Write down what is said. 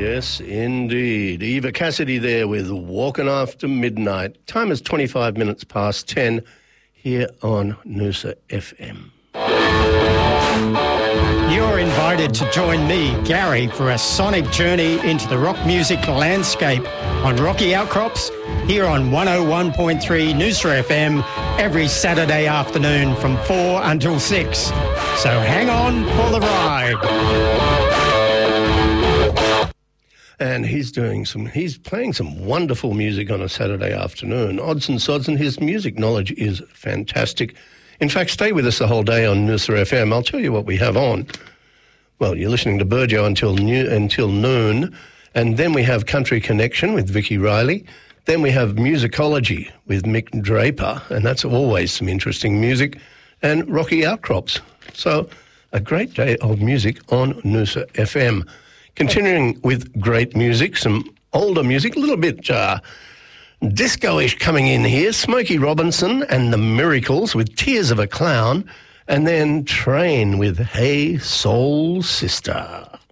Yes, indeed. Eva Cassidy there with Walking After Midnight. Time is 25 minutes past 10 here on Noosa FM. You're invited to join me, Gary, for a sonic journey into the rock music landscape on Rocky Outcrops here on 101.3 Noosa FM every Saturday afternoon from 4 until 6. So hang on for the ride. And he's playing some wonderful music on a Saturday afternoon. Odds and sods, and his music knowledge is fantastic. In fact, stay with us the whole day on Noosa FM. I'll tell you what we have on. Well, you're listening to Burjo until noon, and then we have Country Connection with Vicky Riley. Then we have Musicology with Mick Draper, and that's always some interesting music, and Rocky Outcrops. So a great day of music on Noosa FM. Continuing with great music, some older music, a little bit disco-ish coming in here. Smokey Robinson and the Miracles with Tears of a Clown, and then Train with Hey Soul Sister.